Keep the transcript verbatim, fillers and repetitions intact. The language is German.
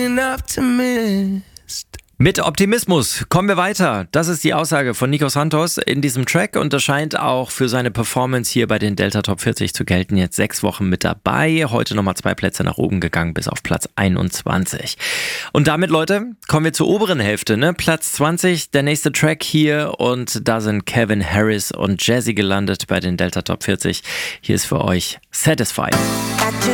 Mit Optimismus kommen wir weiter. Das ist die Aussage von Nico Santos in diesem Track und das scheint auch für seine Performance hier bei den Delta Top vierzig zu gelten. Jetzt sechs Wochen mit dabei, heute nochmal zwei Plätze nach oben gegangen bis auf Platz einundzwanzig. Und damit, Leute, kommen wir zur oberen Hälfte, ne? Platz zwanzig, der nächste Track hier und da sind Calvin Harris und Jazzy gelandet bei den Delta Top vierzig. Hier ist für euch Satisfied.